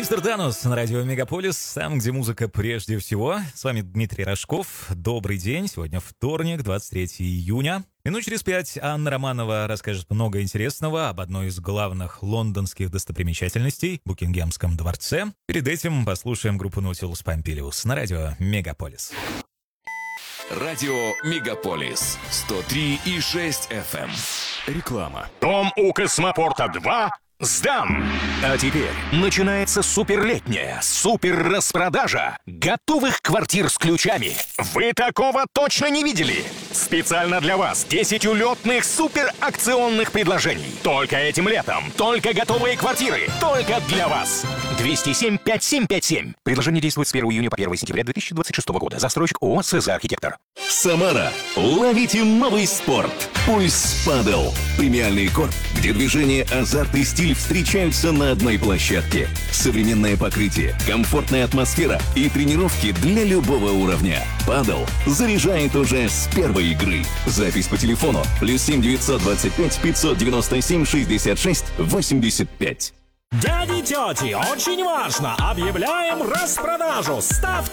Мистер Данус на радио Мегаполис, там, где музыка прежде всего. С вами Дмитрий Рожков. Добрый день. Сегодня вторник, 23 июня. Минут через 5 Анна Романова расскажет много интересного об одной из главных лондонских достопримечательностей — Букингемском дворце. Перед этим послушаем группу Nautilus Pompilius на радио Мегаполис. Радио Мегаполис 103,6 FM. Реклама. Дом у Космопорта-2 сдан! А теперь начинается суперлетняя супер-распродажа готовых квартир с ключами. Вы такого точно не видели? Специально для вас 10 улетных суперакционных предложений. Только этим летом, только готовые квартиры, только для вас. 207-5757. Предложение действует с 1 июня по 1 сентября 2026 года. Застройщик ООО «СЗ Архитектор». Самара. Ловите новый спорт. Пульс Падел. Премиальный корт, где движение, азарт и стиль встречаются на одной площадке. Современное покрытие, комфортная атмосфера и тренировки для любого уровня. Падел заряжает уже с первой игры. Запись по телефону +7 925 597 66 85. Дяди, тети, очень важно! Объявляем распродажу! Ставьте